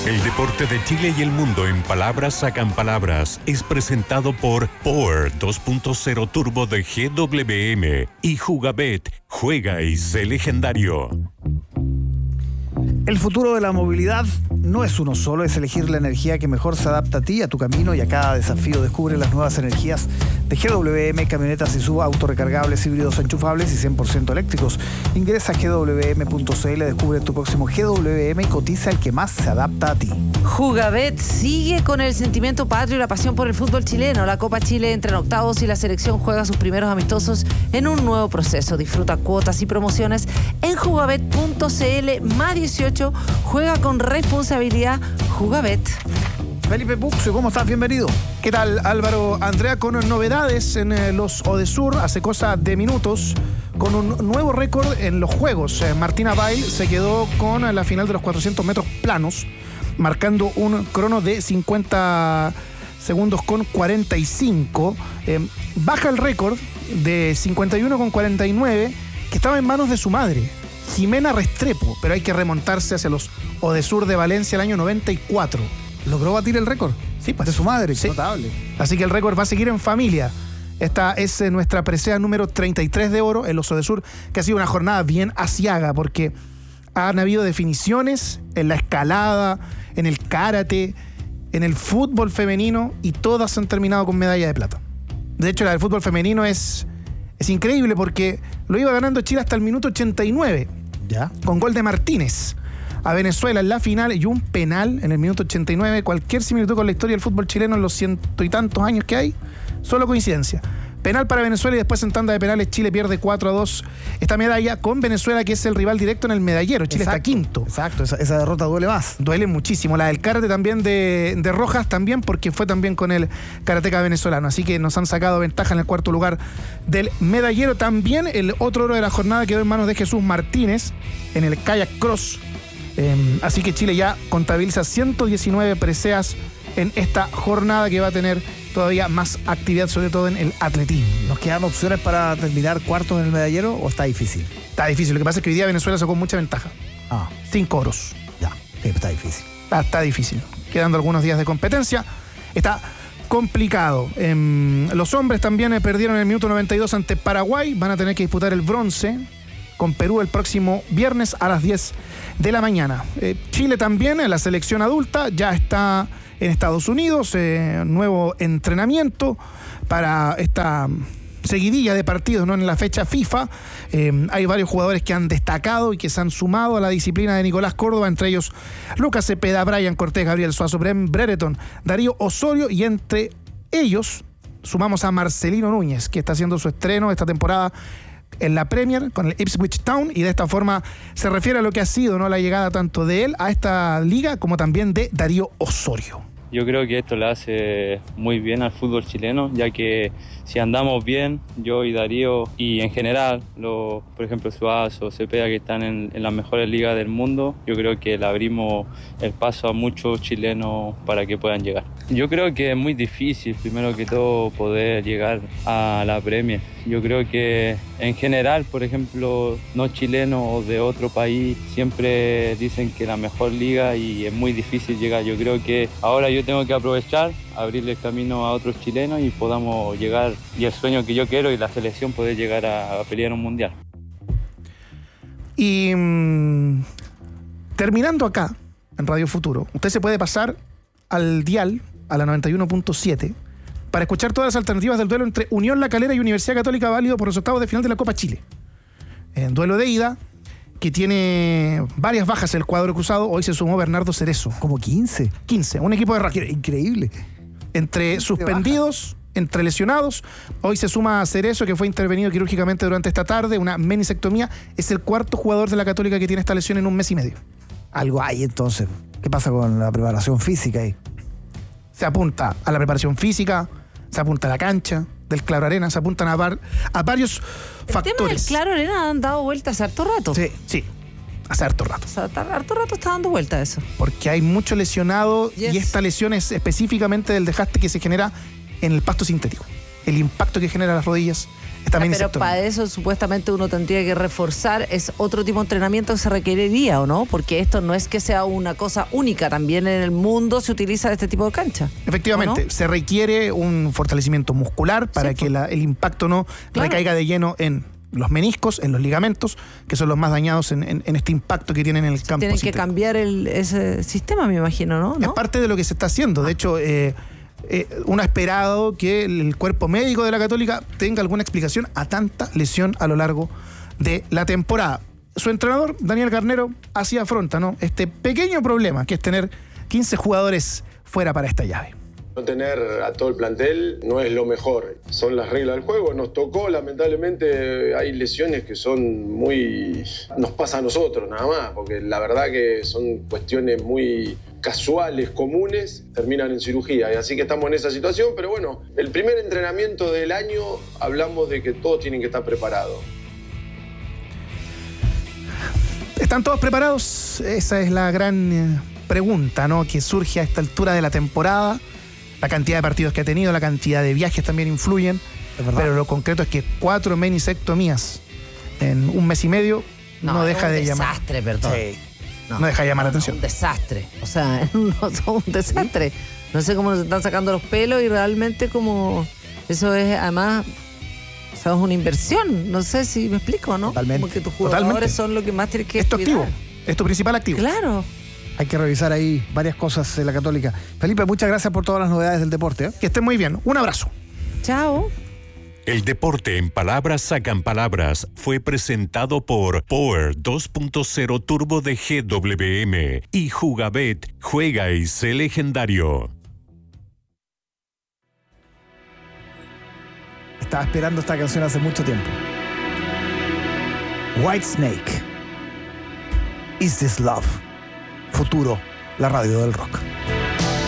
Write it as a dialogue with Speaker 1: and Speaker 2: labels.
Speaker 1: El deporte de Chile y el mundo en palabras sacan palabras es presentado por Power 2.0 Turbo de GWM y Jugabet. Juega y sé legendario.
Speaker 2: El futuro de la movilidad no es uno solo, es elegir la energía que mejor se adapta a ti, a tu camino y a cada desafío. Descubre las nuevas energías de GWM, camionetas y subautorecargables, híbridos enchufables y 100% eléctricos. Ingresa a gwm.cl, descubre tu próximo GWM y cotiza el que más se adapta a ti.
Speaker 3: Jugabet sigue con el sentimiento patrio y la pasión por el fútbol chileno. La Copa Chile entra en octavos y la selección juega sus primeros amistosos en un nuevo proceso. Disfruta cuotas y promociones en jugabet.cl. Más 18, juega con responsabilidad. Jugabet.
Speaker 2: Felipe Puxio, ¿cómo estás? Bienvenido.
Speaker 4: ¿Qué tal, Álvaro? Andrea, con novedades en los Odesur, hace cosa de minutos, con un nuevo récord en los Juegos. Martina Bail se quedó con la final de los 400 metros planos, marcando un crono de 50 segundos con 45. Baja el récord de 51 con 49, que estaba en manos de su madre, Jimena Restrepo, pero hay que remontarse hacia los Odesur de Valencia el año 94.
Speaker 2: ¿Logró batir el récord?
Speaker 4: Sí, pues.
Speaker 2: De su madre,
Speaker 4: sí.
Speaker 2: Notable.
Speaker 4: Así que el récord va a seguir en familia. Esta es nuestra presea número 33 de oro en los Odesur, que ha sido una jornada bien aciaga, porque han habido definiciones en la escalada, en el karate, en el fútbol femenino, y todas han terminado con medalla de plata. De hecho, la del fútbol femenino es increíble, porque lo iba ganando Chile hasta el minuto 89,
Speaker 2: ¿ya?
Speaker 4: Con gol de Martínez a Venezuela en la final y un penal en el minuto 89. Cualquier similitud con la historia del fútbol chileno en los ciento y tantos años que hay, solo coincidencia. Penal para Venezuela y después en tanda de penales Chile pierde 4-2 esta medalla con Venezuela, que es el rival directo en el medallero. Chile está quinto.
Speaker 2: Exacto, esa derrota duele más.
Speaker 4: Duele muchísimo. La del karate también de Rojas también, porque fue también con el karateca venezolano. Así que nos han sacado ventaja en el cuarto lugar del medallero. También el otro oro de la jornada quedó en manos de Jesús Martínez en el kayak cross. Así que Chile ya contabiliza 119 preseas en esta jornada, que va a tener todavía más actividad, sobre todo en el atletismo.
Speaker 2: ¿Nos quedan opciones para terminar cuartos en el medallero o está difícil?
Speaker 4: Está difícil. Lo que pasa es que hoy día Venezuela sacó mucha ventaja. 5 oros.
Speaker 2: Ya, está difícil.
Speaker 4: Está difícil. Quedando algunos días de competencia. Está complicado. Los hombres también perdieron en el minuto 92 ante Paraguay. Van a tener que disputar el bronce con Perú el próximo viernes a las 10 de la mañana. Chile también, en la selección adulta, ya está en Estados Unidos, nuevo entrenamiento para esta seguidilla de partidos, ¿no? En la fecha FIFA. Hay varios jugadores que han destacado y que se han sumado a la disciplina de Nicolás Córdoba, entre ellos Lucas Cepeda, Brian Cortés, Gabriel Suazo, Brereton, Darío Osorio, y entre ellos sumamos a Marcelino Núñez, que está haciendo su estreno esta temporada en la Premier con el Ipswich Town, y de esta forma se refiere a lo que ha sido, ¿no?, la llegada tanto de él a esta liga como también de Darío Osorio.
Speaker 5: Yo creo que esto le hace muy bien al fútbol chileno, ya que si andamos bien, yo y Darío, y en general, por ejemplo Suazo, Cepeda, que están en las mejores ligas del mundo, yo creo que le abrimos el paso a muchos chilenos para que puedan llegar. Yo creo que es muy difícil, primero que todo, poder llegar a la Premier. Yo creo que en general, por ejemplo, no chilenos o de otro país, siempre dicen que la mejor liga, y es muy difícil llegar. Yo creo que ahora yo tengo que aprovechar, abrirle camino a otros chilenos y podamos llegar, y el sueño que yo quiero y la selección, poder llegar a pelear un mundial.
Speaker 4: Y terminando acá en Radio Futuro, usted se puede pasar al dial, a la 91.7, para escuchar todas las alternativas del duelo entre Unión La Calera y Universidad Católica, válido por los octavos de final de la Copa Chile. En duelo de ida, que tiene varias bajas el cuadro cruzado. Hoy se sumó Bernardo Cerezo.
Speaker 2: ¿Como 15?
Speaker 4: 15, un equipo de raza.
Speaker 2: Increíble.
Speaker 4: Entre suspendidos, entre lesionados, hoy se suma a Cerezo, que fue intervenido quirúrgicamente durante esta tarde, una menisectomía. Es el cuarto jugador de la Católica que tiene esta lesión en un mes y medio.
Speaker 2: Algo hay entonces. ¿Qué pasa con la preparación física ahí?
Speaker 4: Se apunta a la preparación física, se apunta a la cancha del Claro Arena, se apuntan a varios factores.
Speaker 3: El tema del Claro Arena han dado vueltas harto rato.
Speaker 4: Sí, hace harto rato.
Speaker 3: O sea, harto rato está dando vuelta eso.
Speaker 4: Porque hay mucho lesionado, y esta lesión es específicamente del desgaste que se genera en el pasto sintético. El impacto que genera las rodillas,
Speaker 2: esta
Speaker 3: Pero
Speaker 2: menisectomía.
Speaker 3: para eso supuestamente uno tendría que reforzar, es otro tipo de entrenamiento que se requeriría, ¿o no? Porque esto no es que sea una cosa única, también en el mundo se utiliza este tipo de cancha.
Speaker 4: Efectivamente,
Speaker 3: ¿O no?
Speaker 4: se requiere un fortalecimiento muscular para
Speaker 3: Sí,
Speaker 4: que el impacto no
Speaker 3: Claro.
Speaker 4: recaiga de lleno en los meniscos, en los ligamentos, que son los más dañados en este impacto que tienen en el campo.
Speaker 3: Tienen que
Speaker 4: sintético.
Speaker 3: cambiar ese sistema, me imagino, ¿no?
Speaker 4: Es parte de lo que se está haciendo. De hecho, uno ha esperado que el cuerpo médico de la Católica tenga alguna explicación a tanta lesión a lo largo de la temporada. Su entrenador, Daniel Garnero, así afronta, ¿no?, este pequeño problema que es tener 15 jugadores fuera para esta llave.
Speaker 6: No tener a todo el plantel no es lo mejor. Son las reglas del juego. Nos tocó, lamentablemente, hay lesiones que son muy... Nos pasa a nosotros nada más, porque la verdad que son cuestiones muy casuales, comunes, terminan en cirugía. Y así que estamos en esa situación, pero bueno, el primer entrenamiento del año hablamos de que todos tienen que estar preparados.
Speaker 4: ¿Están todos preparados? Esa es la gran pregunta, ¿no?, que surge a esta altura de la temporada. La cantidad de partidos que ha tenido, la cantidad de viajes también influyen. Pero lo concreto es que 4 menisectomías en un mes y medio no deja de llamar.
Speaker 3: Desastre, perdón.
Speaker 4: No deja de llamar la atención.
Speaker 3: Un desastre. O sea, un desastre. No sé cómo nos están sacando los pelos y realmente como... Eso es, además... O sea, es una inversión. No sé si me explico, ¿no?
Speaker 2: Totalmente.
Speaker 3: Como que tus jugadores
Speaker 4: Totalmente.
Speaker 3: son lo que más tienes que
Speaker 4: Es tu
Speaker 3: cuidar.
Speaker 4: activo, es tu principal activo.
Speaker 3: Claro.
Speaker 2: Hay que revisar ahí varias cosas en la Católica. Felipe, muchas gracias por todas las novedades del deporte, ¿eh?
Speaker 4: Que estén muy bien. Un abrazo.
Speaker 3: Chao.
Speaker 1: El deporte en palabras sacan palabras fue presentado por Power 2.0 Turbo de GWM y Jugabet, juega y sé legendario.
Speaker 2: Estaba esperando esta canción hace mucho tiempo. Whitesnake. Is This Love? Futuro, la radio del rock.